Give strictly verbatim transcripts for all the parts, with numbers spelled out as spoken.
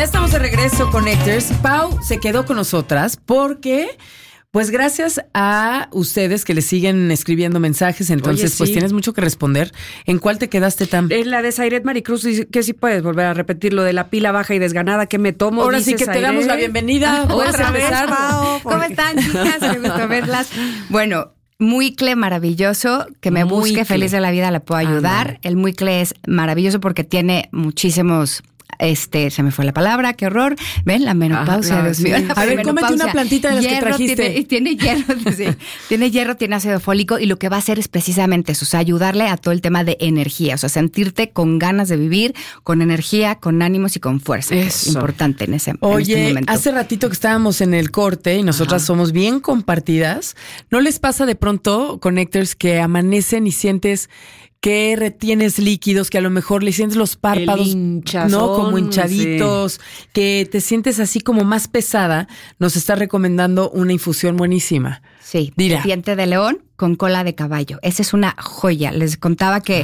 Ya estamos de regreso, Connectors. Pau se quedó con nosotras porque, pues gracias a ustedes que le siguen escribiendo mensajes, entonces Oye, sí. pues tienes mucho que responder. ¿En cuál te quedaste, Tam? Es la de Sairet Maricruz, dice que sí puedes volver a repetir lo de la pila baja y desganada que me tomo. Ahora sí que Sairet. Te damos la bienvenida. Otra vez, Pau. ¿Cómo están, chicas? Me gusta verlas. Bueno, Muicle maravilloso, que me Muicle. busque feliz de la vida, le puedo ayudar. Ah, el Muicle es maravilloso porque tiene muchísimos... Este, se me fue la palabra, qué horror. Ven, la menopausia, ah, no, Dios mío. Sí. A ver, cómete una plantita de las hierro, que trajiste. Tiene, tiene hierro, sí. tiene hierro, tiene ácido fólico y lo que va a hacer es precisamente eso, o sea, ayudarle a todo el tema de energía, o sea, sentirte con ganas de vivir, con energía, con ánimos y con fuerza. Es importante en ese, Oye, en este momento. Hace ratito que estábamos en el corte y nosotras Ajá. somos bien compartidas, ¿no les pasa de pronto, Connectors, que amanecen y sientes que retienes líquidos, que a lo mejor le sientes los párpados, ¿no? Como hinchaditos, sí. que te sientes así como más pesada? Nos está recomendando una infusión buenísima. Sí, Dila. Diente de león con cola de caballo. Esa es una joya. Les contaba que... Ajá.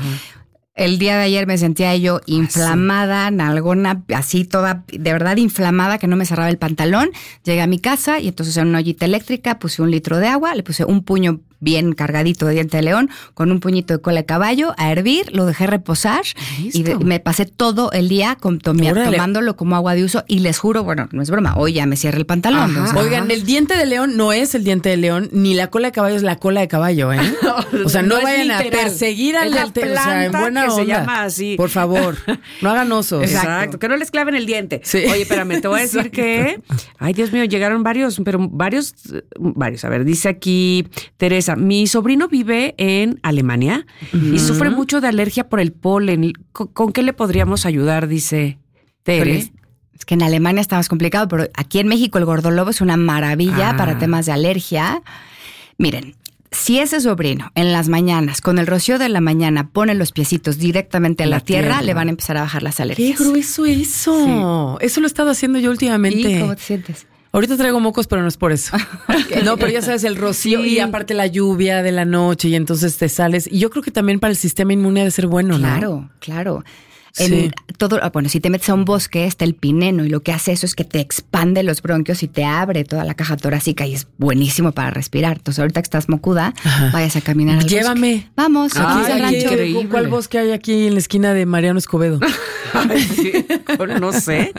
El día de ayer me sentía yo inflamada, ah, sí. nalgona, así toda, de verdad inflamada, que no me cerraba el pantalón. Llegué a mi casa y entonces en una ollita eléctrica puse un litro de agua, le puse un puño bien cargadito de diente de león con un puñito de cola de caballo a hervir, lo dejé reposar y, de, y me pasé todo el día con, tomia, tomándolo como agua de uso y les juro, bueno, no es broma, hoy ya me cierra el pantalón. O sea, Oigan, el diente de león no es el diente de león, ni la cola de caballo es la cola de caballo, ¿eh? O sea, no, no vayan a perseguir al diente, o sea, en buena que onda. Se llama así. Por favor, no hagan osos. Exacto. Exacto, que no les claven el diente. Sí. Oye, espérame, te voy a decir Exacto. que, ay, Dios mío, llegaron varios, pero varios, varios. A ver, dice aquí Teresa, mi sobrino vive en Alemania uh-huh. y sufre mucho de alergia por el polen. ¿Con, con qué le podríamos ayudar? Dice Tere. Es que en Alemania está más complicado, pero aquí en México el gordolobo es una maravilla ah. para temas de alergia. Miren, si ese sobrino en las mañanas, con el rocío de la mañana, pone los piecitos directamente a la, la tierra, tierra, le van a empezar a bajar las alergias. ¡Qué grueso eso! Sí. Eso lo he estado haciendo yo últimamente. ¿Y cómo te sientes? Ahorita traigo mocos, pero no es por eso. Okay. No, pero ya sabes, el rocío sí. y aparte la lluvia de la noche y entonces te sales. Y yo creo que también para el sistema inmune debe ser bueno, claro, ¿no? Claro, claro. En sí. todo, bueno, si te metes a un bosque, está el pineno y lo que hace eso es que te expande los bronquios y te abre toda la caja torácica y es buenísimo para respirar. Entonces, ahorita que estás mocuda, Ajá. vayas a caminar al Llévame. bosque. Vamos, ah, aquí es el rancho. Increíble. ¿Cuál bosque hay aquí en la esquina de Mariano Escobedo? Ay, sí. No sé.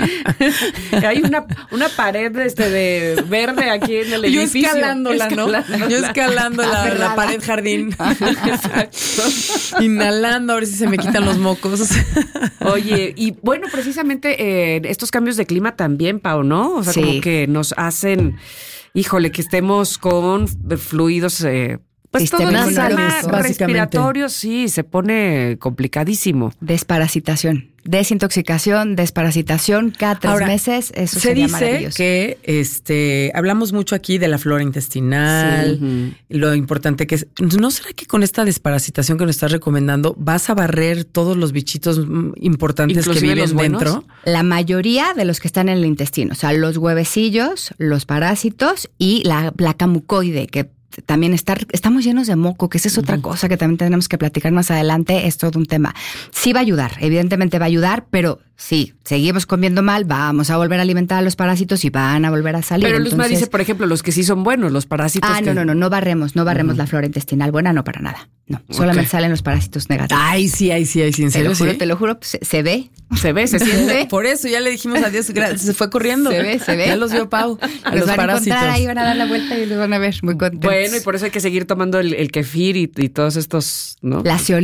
Hay una, una pared este de verde aquí en el edificio. Yo escalándola, ¿no? Escalándola. Yo escalando la, la pared jardín. Exacto. Inhalando a ver si se me quitan los mocos. Oye, y bueno, precisamente eh, estos cambios de clima también, Pau, ¿no? O sea, sí. como que nos hacen, híjole, que estemos con fluidos, eh, pues todo el sistema respiratorio, sí, se pone complicadísimo. Desparasitación. Desintoxicación, desparasitación, cada tres Ahora, meses, eso se sería dice maravilloso. Que este, hablamos mucho aquí de la flora intestinal, sí. lo importante que es. ¿No será que con esta desparasitación que nos estás recomendando vas a barrer todos los bichitos importantes Inclusive que viven dentro? La mayoría de los que están en el intestino, o sea, los huevecillos, los parásitos y la placa mucoide, que también estar, estamos llenos de moco, que esa es otra uh-huh. cosa que también tenemos que platicar más adelante, es todo un tema. Sí va a ayudar, evidentemente va a ayudar, pero sí, seguimos comiendo mal, vamos a volver a alimentar a los parásitos y van a volver a salir. Pero Luzma Entonces, dice, por ejemplo, los que sí son buenos, los parásitos. Ah, que... no, no, no, no barremos, no barremos uh-huh. la flora intestinal buena, no para nada. No, okay. solamente salen los parásitos negativos. Ay, sí, ay, sí, ay, sí, en serio. Te lo juro, ¿sí? te lo juro, se, se ve. Se ve, se siente. Por eso ya le dijimos adiós, se fue corriendo. Se ve, se ve. Ya los vio Pau, a los, los van parásitos. A encontrar, ahí van a dar la vuelta y los van a ver muy contentos. Bueno, y por eso hay que seguir tomando el, el kefir y, y todos estos, ¿no? La